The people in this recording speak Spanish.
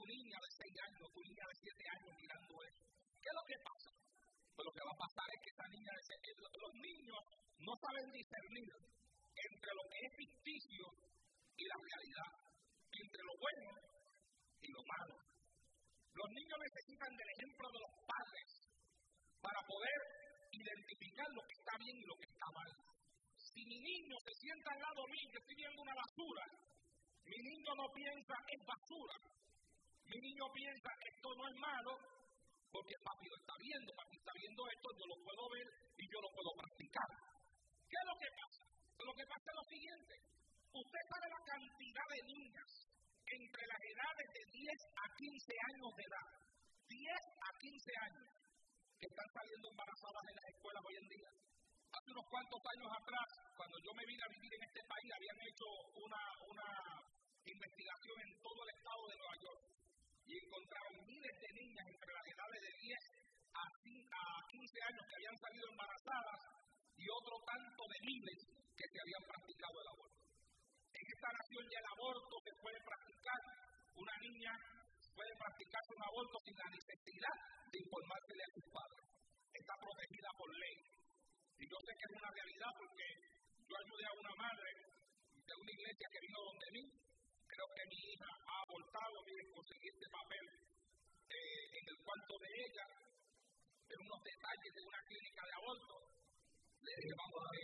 niña de 6 años o tu niña de 7 años mirando eso. ¿Qué es lo que pasa? Pues lo que va a pasar es que esta niña, los niños no saben discernir entre lo que es ficticio y la realidad, entre lo bueno y lo malo. Los niños necesitan del ejemplo de los padres para poder identificar lo que está bien y lo que está mal. Si mi niño se sienta al lado mío y yo estoy viendo una basura, mi niño no piensa es basura. Mi niño piensa esto no es malo porque papi lo está viendo esto, yo lo puedo ver y yo lo puedo practicar. ¿Qué es lo que pasa? Lo que pasa es lo siguiente. Usted sabe la cantidad de niñas entre las edades de 10 a 15 años de edad, 10 a 15 años, que están saliendo embarazadas en las escuelas hoy en día. Hace unos cuantos años atrás, cuando yo me vine a vivir en este país, habían hecho una investigación en todo el estado de Nueva York y encontraron miles de niñas entre las edades de 10 a 15 años que habían salido embarazadas y otro tanto de miles que se habían practicado el aborto. En esta nación ya el aborto se puede practicar. Una niña puede practicarse un aborto sin la necesidad de informársele a sus padres. Está protegida por ley. Y yo sé que es una realidad porque yo ayudé a una madre de una iglesia que vino donde mí. Creo que mi hija ha abortado, miren, conseguí este papel en el cuarto de ella, en unos detalles de una clínica de aborto. Le dije, vamos a ver